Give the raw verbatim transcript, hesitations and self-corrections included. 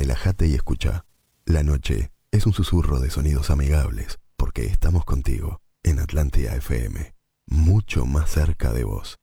relájate y escucha. La noche es un susurro de sonidos amigables, porque estamos contigo en Atlántida F M, mucho más cerca de vos.